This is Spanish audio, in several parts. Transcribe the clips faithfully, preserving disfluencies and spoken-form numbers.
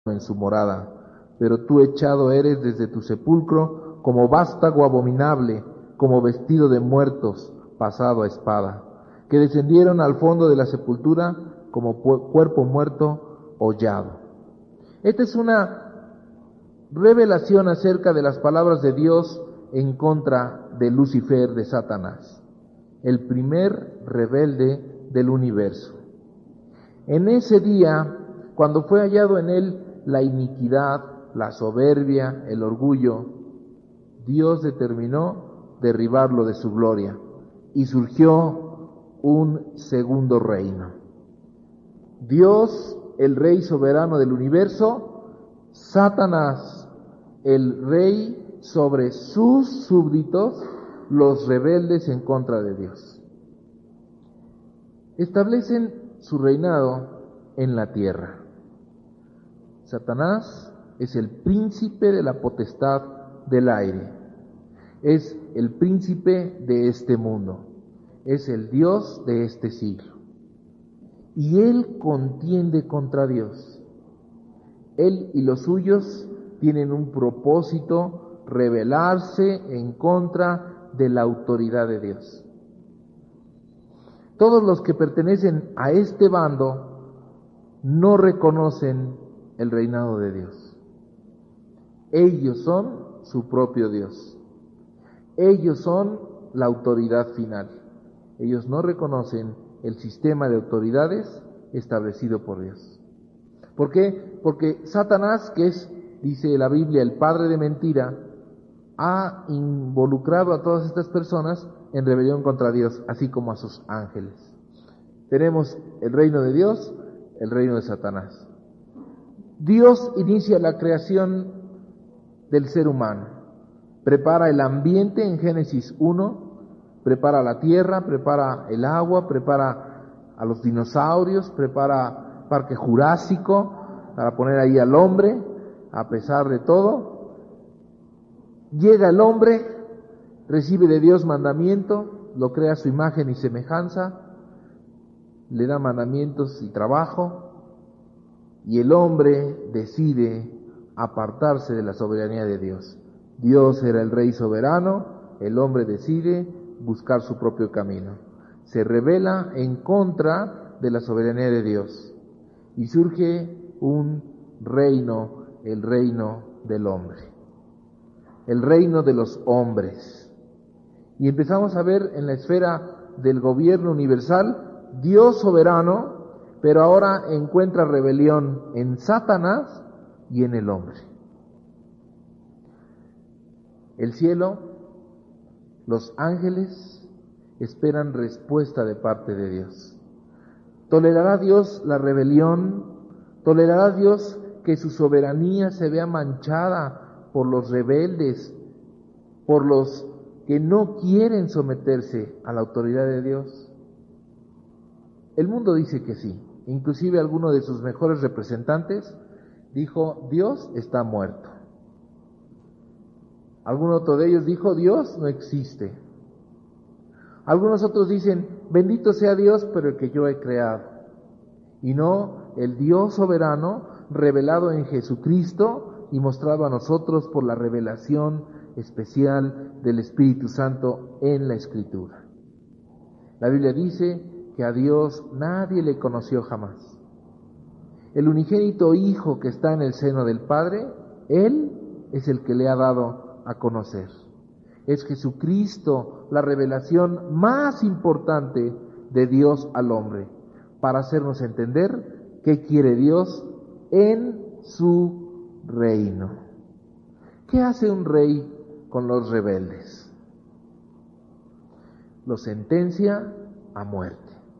en su morada, pero tú echado eres desde tu sepulcro como vástago abominable, como vestido de muertos pasado a espada, que descendieron al fondo de la sepultura como cuerpo muerto hollado. Esta es una revelación acerca de las palabras de Dios en contra de Lucifer, de Satanás, el primer rebelde del universo. En ese día, cuando fue hallado en él la iniquidad, la soberbia, el orgullo, Dios determinó derribarlo de su gloria y surgió un segundo reino. Dios, el Rey soberano del universo, Satanás, el Rey sobre sus súbditos, los rebeldes en contra de Dios. Establecen su reinado en la tierra. Satanás es el príncipe de la potestad del aire, es el príncipe de este mundo, es el Dios de este siglo. Y él contiende contra Dios. Él y los suyos tienen un propósito: rebelarse en contra de la autoridad de Dios. Todos los que pertenecen a este bando no reconocen el reinado de Dios. Ellos son su propio Dios. Ellos son la autoridad final. Ellos no reconocen el sistema de autoridades establecido por Dios. ¿Por qué? Porque Satanás, que es, dice la Biblia, el padre de mentira, ha involucrado a todas estas personas en rebelión contra Dios, así como a sus ángeles. Tenemos el reino de Dios, el reino de Satanás. Dios inicia la creación del ser humano, prepara el ambiente en Génesis uno, prepara la tierra, prepara el agua, prepara a los dinosaurios, prepara Parque Jurásico para poner ahí al hombre. A pesar de todo, llega el hombre, recibe de Dios mandamiento, lo crea a su imagen y semejanza, le da mandamientos y trabajo, y el hombre decide apartarse de la soberanía de Dios. Dios era el Rey soberano, el hombre decide buscar su propio camino. Se rebela en contra de la soberanía de Dios y surge un reino, el reino del hombre, el reino de los hombres. Y empezamos a ver en la esfera del gobierno universal, Dios soberano, pero ahora encuentra rebelión en Satanás y en el hombre. El cielo, los ángeles esperan respuesta de parte de Dios. ¿Tolerará Dios la rebelión? ¿Tolerará Dios que su soberanía se vea manchada por los rebeldes, por los que no quieren someterse a la autoridad de Dios? El mundo dice que sí. Inclusive alguno de sus mejores representantes dijo: Dios está muerto. Algún otro de ellos dijo: Dios no existe. Algunos otros dicen: bendito sea Dios, pero el que yo he creado. Y no el Dios soberano revelado en Jesucristo y mostrado a nosotros por la revelación especial del Espíritu Santo en la Escritura. La Biblia dice que a Dios nadie le conoció jamás. El unigénito Hijo que está en el seno del Padre, Él es el que le ha dado a conocer. Es Jesucristo la revelación más importante de Dios al hombre, para hacernos entender qué quiere Dios en su reino. ¿Qué hace un rey con los rebeldes? Los sentencia a muerte.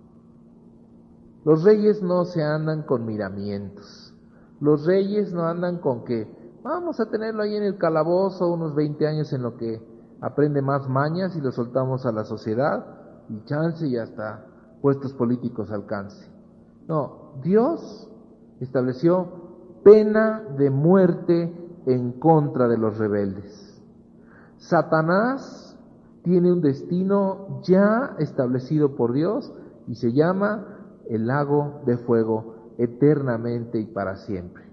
Los reyes no se andan con miramientos. Los reyes no andan con que vamos a tenerlo ahí en el calabozo unos veinte años en lo que aprende más mañas y lo soltamos a la sociedad y chance y hasta puestos políticos alcance. No, Dios estableció pena de muerte en contra de los rebeldes. Satanás tiene un destino ya establecido por Dios y se llama el lago de fuego eternamente y para siempre.